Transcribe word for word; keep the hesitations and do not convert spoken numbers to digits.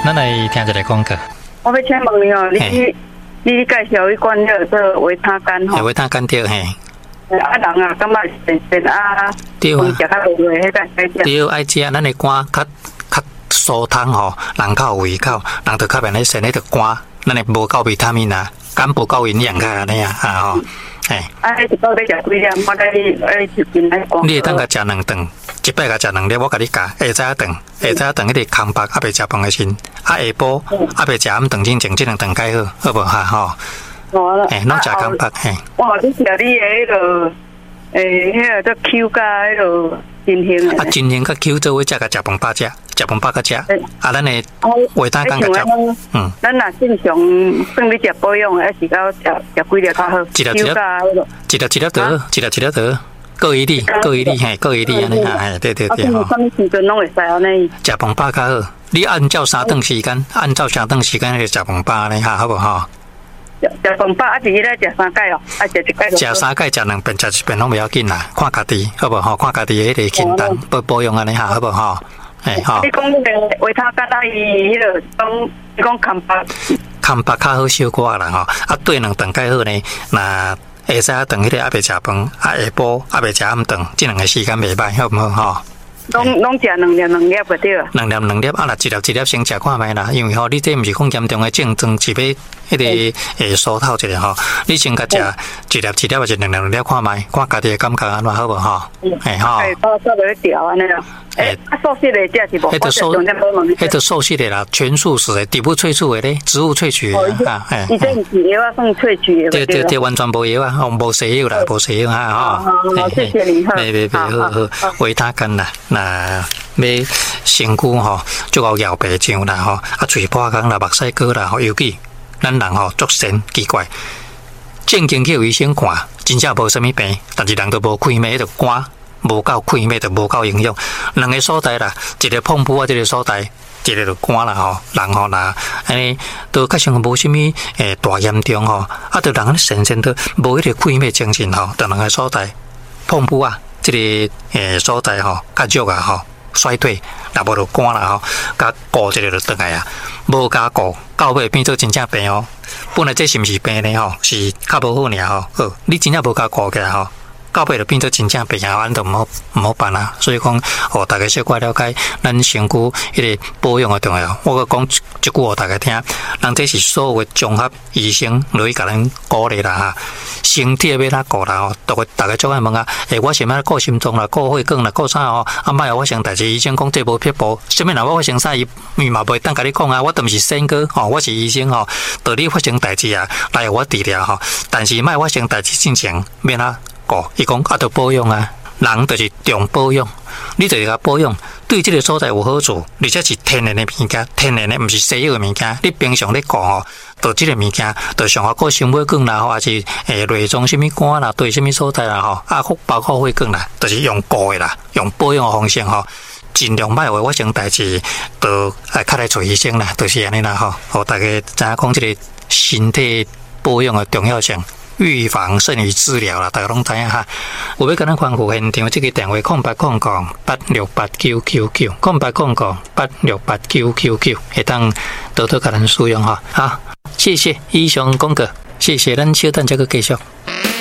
咱来听一个广告。 我要请问你哦，你你介绍一罐那个维他干吼， 维他干对嘿。 啊人啊，感觉神神啊， 对啊， 食较落胃，迄个爱食。 对，爱食，咱的肝较较疏通吼，人较有胃口，人就较免咧生迄个肝，咱的无够维他命啊，肝无够营养个安尼啊，啊吼，哎。 啊，一包要食几粒？我带你爱食进来讲。 你会当甲食两顿，一摆甲食两粒，我甲你教。下早顿，下早顿迄个空腹，还袂食饭的时，啊下晡还袂食暗顿之前，即两顿解好，好无哈吼？ 好了。 哎，拢食空腹嘿。 哇，你食你的迄个，诶，迄个叫 Q 加迄个金星的。 啊，金星甲 Q 做伙食，甲食饭饱食，食饭饱甲食。啊，咱的维他干甲食。 嗯。咱若正常算你食保养的，还是到食食几粒较好？ 一粒一粒，一粒一粒得，一粒一粒得。各一粒，各一粒，嘿，各一粒安尼哈，嘿，对对对。 啊，什么时阵拢会使安尼？ 食饭饱较好，你按照三顿时间，按照三顿时间去食饭饱安尼哈，好不好？ 食饭饱，啊，一日来食三盖哦，啊，食一盖。 食三盖，食两遍，食一遍拢不要紧啦，看家己，好不好？看家己迄个清单，保保养安尼哈，好不好？哎，好。 你讲迄个维他干啊，伊迄个讲，你讲空腹， 空腹较好小可啦吼，啊，对两顿解好呢，那。下早顿迄个还袂食饭，啊下晡还袂食暗顿，即两个时间袂歹，好唔好吼？ 拢拢食两粒两粒就对了。 两粒两粒啊，啦一粒一粒先食看觅啦，因为吼你这毋是讲严重的症状，是要迄个诶疏透一下吼。你先甲食一粒一粒或者两粒两粒看觅，看家己的感觉安怎好无吼？ 哎吼。哎，到到尾调安尼咯。诶，啊素食的食是无？ 迄个素，迄个素食的啦，全素食的，底部萃取的咧，植物萃取的啊，哎。 伊这毋是药啊，算萃取的。 对对对，完全无药啊，哦，无西药啦，无西药啊，吼。 好，谢谢你。 别别别，好好，维他干啦，那要身躯吼，足够摇白浆啦吼，啊，嘴巴干啦，目屎膏啦，吼，尤其咱人吼足神奇怪，正经去有医生看，真正无啥物病，但是人都无开脉，就肝。无够开脉就无够营养，两个所在啦，一个碰布啊，这个所在，一个就肝啦吼，人吼啦，安尼都较像无啥物诶大严重吼，啊，就人咧神神都无迄个开脉精神吼，就两个所在碰布啊，这个诶所在吼，较弱啊吼，衰退，若无就肝啦吼，甲顾这个就倒来啊，无加顾，到尾变做真正病哦。本来这是毋是病呢吼，是较无好尔吼，好，你真正无加顾起来吼。到尾就变做真正病啊，咱都唔好唔好办啊。所以讲，互大家小可了解咱身躯迄个保养的重要。我讲一句互大家听，咱这是所有的综合医生落去甲咱鼓励啦哈。身体要哪顾啦吼，大家大家做爱问啊，诶、欸，我想要顾心脏啦，顾血管啦，顾啥哦？啊，莫有发生代志，医生讲这无撇步，啥物若我发生啥，伊伊嘛袂当甲你讲啊。我都毋是仙哥吼，我是医生吼，道理发生代志啊，来我治疗吼。但是莫发生代志之前，免啊。伊讲啊，着保养啊，人就是重保养，你就是甲保养，对这个所在有好处，而且是天然的物件，天然的，毋是西药的物件。你平常咧顾吼，着这个物件，着上下个心血管啦，或者是诶内脏什么肝啦，对什么所在啦吼，啊，包括血管啦，着是用顾的啦，用保养的方式吼，尽量莫有发生代志，着哎较来找医生啦，就是安尼啦吼，互大家知影讲这个身体保养的重要性。预防胜于治疗啦，大家拢知影哈。有要跟咱康复现场，这个电话空八空空八六八九九九，空八空空八六八九九九，会当多多甲咱使用哈。好，谢谢以上广告，谢谢咱小等这个继续。